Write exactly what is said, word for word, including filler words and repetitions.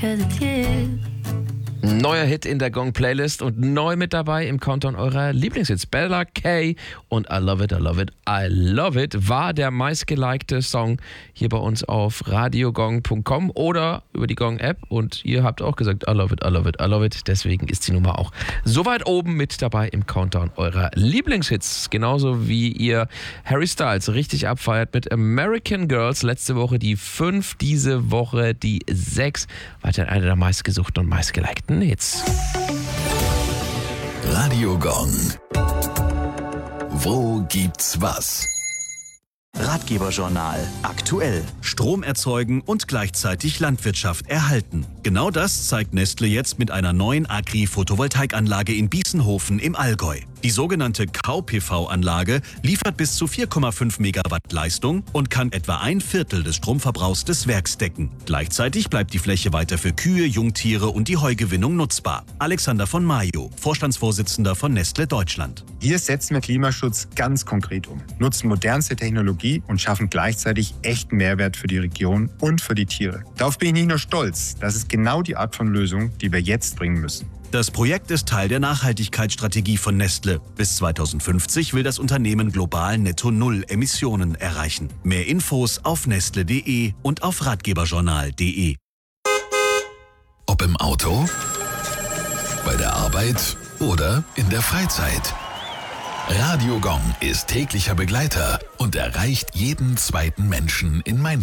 'cause it's you. Neuer Hit in der Gong-Playlist und neu mit dabei im Countdown eurer Lieblingshits. Bella K und I Love It, I Love It, I Love It war der meistgelikte Song hier bei uns auf radiogong punkt com oder über die Gong-App. Und ihr habt auch gesagt, I Love It, I Love It, I Love It. Deswegen ist die Nummer auch so weit oben mit dabei im Countdown eurer Lieblingshits. Genauso wie ihr Harry Styles richtig abfeiert mit American Girls. Letzte Woche die fünf, diese Woche die sechs. Weiterhin einer der meistgesuchten und meistgelikten Hits. Radio Gong. Wo gibt's was? Ratgeberjournal. Aktuell. Strom erzeugen und gleichzeitig Landwirtschaft erhalten. Genau das zeigt Nestle jetzt mit einer neuen Agri-Photovoltaikanlage in Biesenhofen im Allgäu. Die sogenannte K P V-Anlage liefert bis zu vier Komma fünf Megawatt Leistung und kann etwa ein Viertel des Stromverbrauchs des Werks decken. Gleichzeitig bleibt die Fläche weiter für Kühe, Jungtiere und die Heugewinnung nutzbar. Alexander von Mayo, Vorstandsvorsitzender von Nestle Deutschland. Hier setzen wir Klimaschutz ganz konkret um, nutzen modernste Technologie und schaffen gleichzeitig echten Mehrwert für die Region und für die Tiere. Darauf bin ich nicht nur stolz, das ist genau die Art von Lösung, die wir jetzt bringen müssen. Das Projekt ist Teil der Nachhaltigkeitsstrategie von Nestle. Bis zweitausendfünfzig will das Unternehmen global netto null Emissionen erreichen. Mehr Infos auf nestle punkt de und auf ratgeberjournal punkt de. Ob im Auto, bei der Arbeit oder in der Freizeit. Radio Gong ist täglicher Begleiter und erreicht jeden zweiten Menschen in mein